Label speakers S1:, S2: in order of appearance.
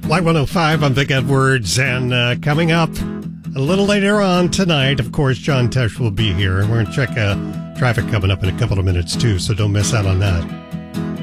S1: Light 105, I'm Vic Edwards, and coming up a little later on tonight, of course, John Tesh will be here. We're going to check traffic coming up in a couple of minutes, too, so don't miss out on that.